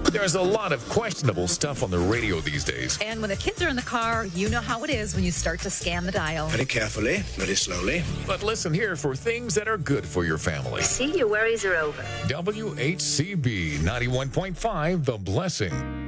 There's a lot of questionable stuff on the radio these days. And when the kids are in the car, you know how it is when you start to scan the dial. Very carefully, very slowly. But listen here for things that are good for your family. See, your worries are over. WHCB 91.5, The Blessing.